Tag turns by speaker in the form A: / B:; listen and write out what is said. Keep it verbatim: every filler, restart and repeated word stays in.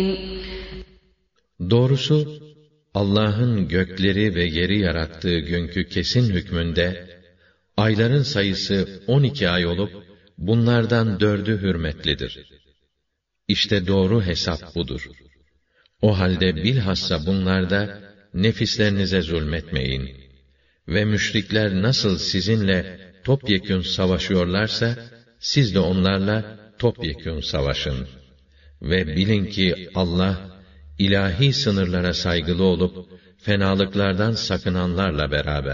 A: Doğrusu, Allah'ın gökleri ve yeri yarattığı günkü kesin hükmünde, ayların sayısı on iki ay olup, bunlardan dördü hürmetlidir. İşte doğru hesap budur. O halde bilhassa bunlarda, nefislerinize zulmetmeyin. Ve müşrikler nasıl sizinle topyekün savaşıyorlarsa, siz de onlarla topyekün savaşın. Ve bilin ki Allah, ilahi sınırlara saygılı olup, fenalıklardan sakınanlarla beraber.